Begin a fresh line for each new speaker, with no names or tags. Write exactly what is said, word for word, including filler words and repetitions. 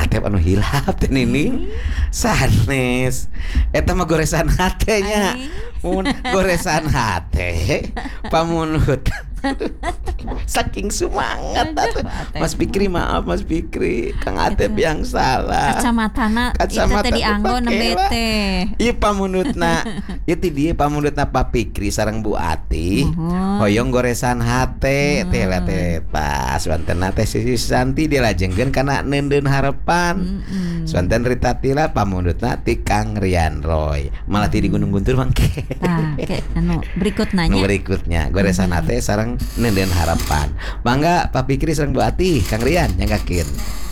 teh anu hilap teh Nining sanes eta mah goresan hatenya mun goresan hate pamunut saking semangat atuh. Mas Fikri maaf Mas Fikri Kang Atep yang salah
kacamatana itu tadi anggo nebete
ieu pamunutna ieu ti dieu pamunutna Pak Fikri sareng Bu Ati uh-huh. hoyong goresan hate uh-huh. teh lah teh pas wantena teh Sisi Santi dilajengkeun kana Neundeun Harepan uh-huh. Swanten Rita Tila pamunutna ti Kang Rian Roy malah ti di Gunung Guntur mangke
tah ke anu berikutnya
nu berikutnya goresan uh-huh. hate sareng Neundeun Harapan. Mangga Pak Fikri sareng Bu Ati, Kang Rian nyanggakeun.